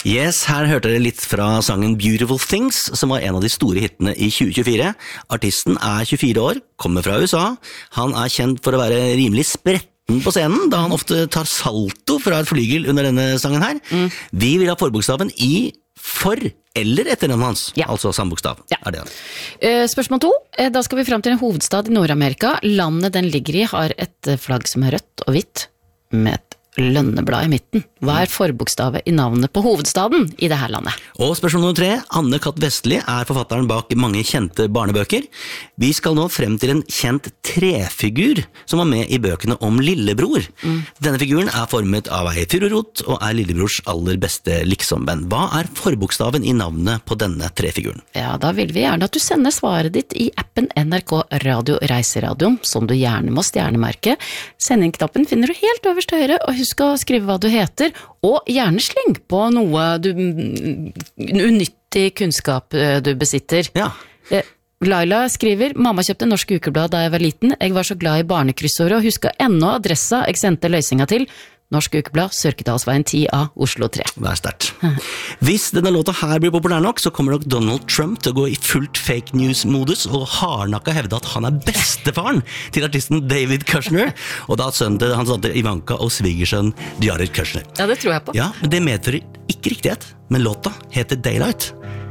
Yes, her hørte dere litt fra sangen Beautiful Things, som var en av de store hittene i 2024. Artisten 24 år, kommer fra USA. Han kjent for å være rimelig spretten på scenen, da han ofte tar salto fra et flygel under denne sangen her. Vi vil ha forbokstaven I for eller etter navnet hans, altså sambokstav. Det han. Spørsmål 2. Da skal vi frem til en hovedstad i Nord-Amerika. Landet den ligger i har et flagg som rødt og hvitt med et lønneblad i midten. Hva forbokstavet I navnet på hovedstaden I det her landet? Og spørsmål nummer 3. Anne Katt Vestli forfatteren bak mange kjente barnebøker. Vi skal nå frem til en kjent trefigur som var med I bøkene om Lillebror. Denne figuren formet av ei fururot og Lillebrors aller beste liksomvenn. Hva forbokstaven I navnet på denne trefiguren? Ja, da vil vi gjerne at du sender svaret ditt I appen NRK Radio Reiseradio, som du gjerne må stjernemerke. Send-inn-knappen finner du helt øverst til høyre, og husk å skrive hva du heter, og gjerne sleng på noe unyttig kunnskap du besitter. Ja. Laila skriver, mamma kjøpte Norsk Ukeblad da jeg var liten. Jeg var så glad I barnekryssordet og husker ennå adressa jeg sendte løsninga til. Norsk Ukeblad, Sørkedalsveien 10A, Oslo 3. Det sterkt. Hvis denne låta her blir populær nok, så kommer nok Donald Trump til å gå I fullt fake news-modus og hardnakka hevde at han bestefaren til artisten David Kushner, og da sønnen til hans datter Ivanka og svigersønn Jared Kushner. Ja, det tror jeg på. Ja, men det medfører ikke riktighet, men låta heter Daylight.